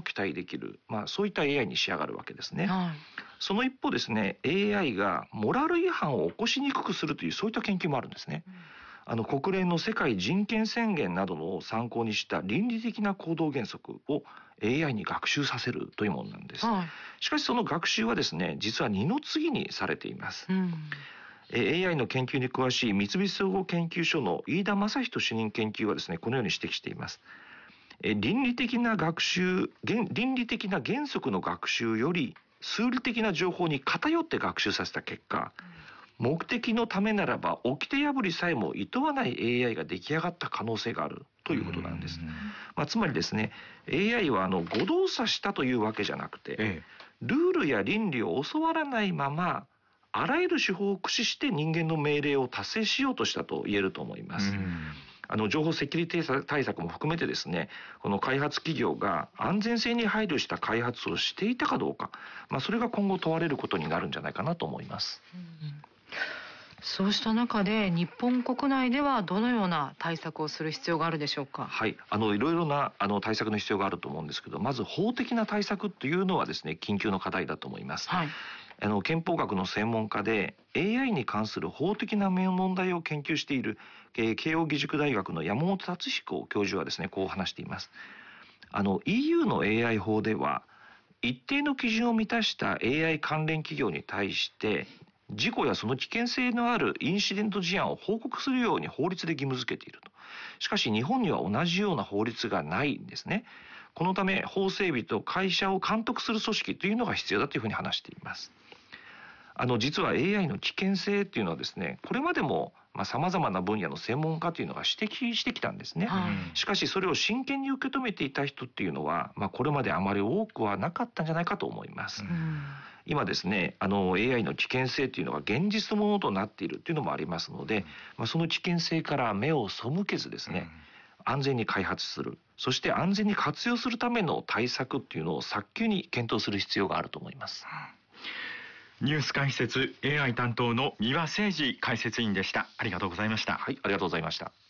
期待できる、そういった AI に仕上がるわけですね。 はい、 その一方ですね、 AI がモラル違反を起こしにくくするというそういった研究もあるんですね。国連の世界人権宣言などの参考にした倫理的な行動原則を AI に学習させるというものなんです。 はい、 しかしその学習はですね、実は二の次にされています。AI の研究に詳しい三菱総合研究所の飯田正人主任研究はですね、このように指摘しています。倫理的な原則の学習より数理的な情報に偏って学習させた結果、目的のためならば掟破りさえも厭わない AI が出来上がった可能性があるということなんです。つまりですね、 AI は誤動作したというわけじゃなくて、ルールや倫理を教わらないままあらゆる手法を駆使して人間の命令を達成しようとしたと言えると思います。情報セキュリティ対策も含めてですね、この開発企業が安全性に配慮した開発をしていたかどうか、それが今後問われることになるんじゃないかなと思います。 そうした中で日本国内ではどのような対策をする必要があるでしょうか。 はい、いろいろな対策の必要があると思うんですけど、まず法的な対策というのはですね、緊急の課題だと思います。 はい、 憲法学の専門家で AI に関する法的な問題を研究している、慶應義塾大学の山本達彦教授はですね、こう話しています。EU の AI 法では一定の基準を満たした AI 関連企業に対して事故やその危険性のあるインシデント事案を報告するように法律で義務付けていると。しかし日本には同じような法律がないんですね。このため法整備と会社を監督する組織というのが必要だというふうに話しています。実は AI の危険性っていうのはですね、これまでも様々な分野の専門家というのが指摘してきたんですね。しかしそれを真剣に受け止めていた人っていうのは、これまであまり多くはなかったんじゃないかと思います。今ですね、AI の危険性というのが現実のものとなっているというのもありますので、その危険性から目を背けずですね、安全に開発する、そして安全に活用するための対策っていうのを早急に検討する必要があると思います。 ニュース解説 AI 担当の三輪誠司解説委員でした。ありがとうございました。 はい、ありがとうございました。